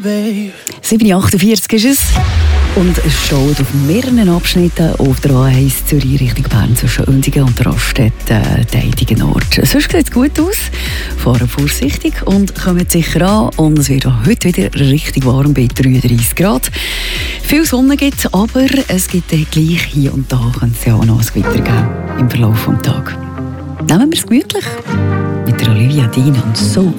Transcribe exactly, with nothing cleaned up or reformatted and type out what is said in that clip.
sieben Uhr achtundvierzig ist es. Und es steht auf mehreren Abschnitten auf der A eins Zürich Richtung Bern zwischen Oendingen und Raststätten Deidigen Nord. Sonst sieht es gut aus. Fahren vorsichtig und kommen sicher an. Und es wird auch heute wieder richtig warm bei dreiunddreissig Grad. Viel Sonne gibt es, aber es gibt gleich hier und da könnte es ja auch noch ein Gewitter geben im Verlauf des Tages. Nehmen wir es gemütlich mit der Olivia Dean und so.